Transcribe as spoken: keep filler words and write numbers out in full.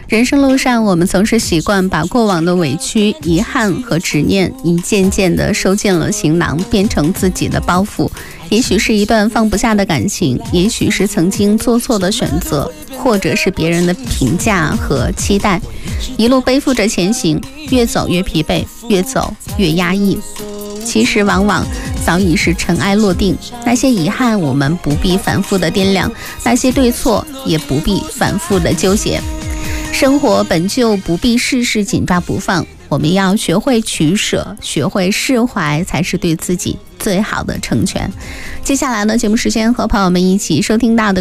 人生路上，我们总是习惯把过往的委屈、遗憾和执念一件件地收进了行囊，变成自己的包袱。也许是一段放不下的感情，也许是曾经做错的选择，或者是别人的评价和期待。一路背负着前行，越走越疲惫，越走越压抑。其实往往早已是尘埃落定，那些遗憾我们不必反复的掂量，那些对错也不必反复的纠结。生活本就不必事事紧抓不放，我们要学会取舍，学会释怀，才是对自己最好的成全。接下来呢，节目时间和朋友们一起收听到的